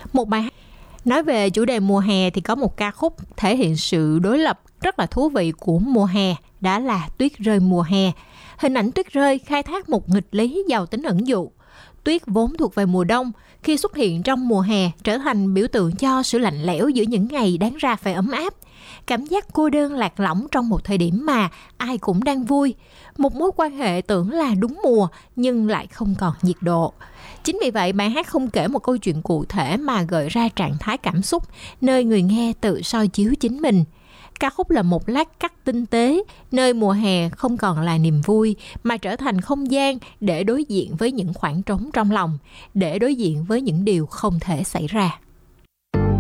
Một bài hát nói về chủ đề mùa hè thì có một ca khúc thể hiện sự đối lập rất là thú vị của mùa hè, đó là Tuyết rơi mùa hè. Hình ảnh tuyết rơi khai thác một nghịch lý giàu tính ẩn dụ. Tuyết vốn thuộc về mùa đông, khi xuất hiện trong mùa hè trở thành biểu tượng cho sự lạnh lẽo giữa những ngày đáng ra phải ấm áp. Cảm giác cô đơn lạc lõng trong một thời điểm mà ai cũng đang vui. Một mối quan hệ tưởng là đúng mùa nhưng lại không còn nhiệt độ. Chính vì vậy bài hát không kể một câu chuyện cụ thể mà gợi ra trạng thái cảm xúc, nơi người nghe tự soi chiếu chính mình. Ca khúc là một lát cắt tinh tế, nơi mùa hè không còn là niềm vui mà trở thành không gian để đối diện với những khoảng trống trong lòng, để đối diện với những điều không thể xảy ra.